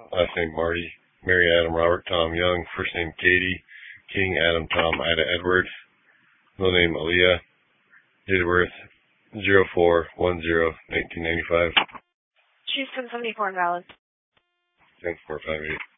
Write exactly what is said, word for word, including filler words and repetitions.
last name Marty, Mary Adam Robert Tom Young, first name Katie, King Adam Tom Ida Edward, middle name Aaliyah, date of birth zero four one zero nineteen ninety five. She's ten seventy-four invalid. ten four five eight.